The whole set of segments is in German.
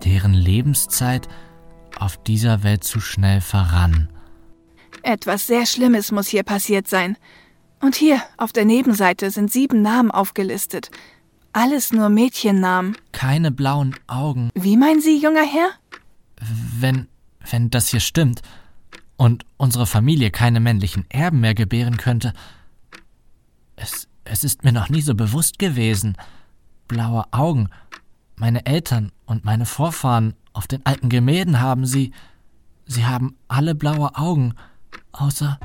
deren Lebenszeit auf dieser Welt zu schnell verrann. Etwas sehr Schlimmes muss hier passiert sein. Und hier, auf der Nebenseite, sind 7 Namen aufgelistet. Alles nur Mädchennamen. Keine blauen Augen. Wie meinen Sie, junger Herr? Wenn das hier stimmt und unsere Familie keine männlichen Erben mehr gebären könnte, es ist mir noch nie so bewusst gewesen. Blaue Augen. Meine Eltern und meine Vorfahren auf den alten Gemälden haben sie haben alle blaue Augen, außer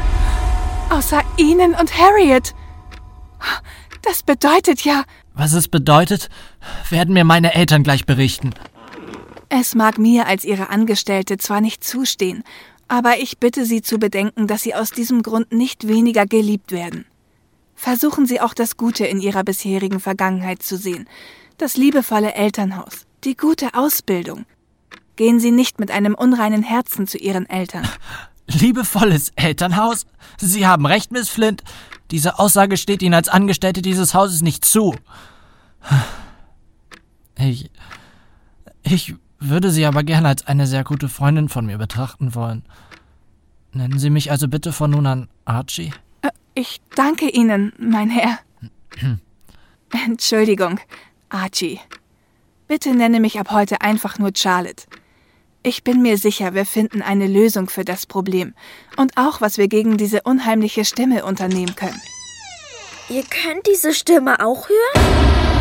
Ihnen und Harriet. Das bedeutet ja... Was es bedeutet, werden mir meine Eltern gleich berichten. Es mag mir als Ihre Angestellte zwar nicht zustehen, aber ich bitte Sie zu bedenken, dass Sie aus diesem Grund nicht weniger geliebt werden. Versuchen Sie auch das Gute in Ihrer bisherigen Vergangenheit zu sehen. Das liebevolle Elternhaus, die gute Ausbildung. Gehen Sie nicht mit einem unreinen Herzen zu Ihren Eltern. Liebevolles Elternhaus? Sie haben recht, Miss Flint. Diese Aussage steht Ihnen als Angestellte dieses Hauses nicht zu. Ich würde Sie aber gerne als eine sehr gute Freundin von mir betrachten wollen. Nennen Sie mich also bitte von nun an Archie? Ich danke Ihnen, mein Herr. Entschuldigung, Archie. Bitte nenne mich ab heute einfach nur Charlotte. Ich bin mir sicher, wir finden eine Lösung für das Problem. Und auch, was wir gegen diese unheimliche Stimme unternehmen können. Ihr könnt diese Stimme auch hören?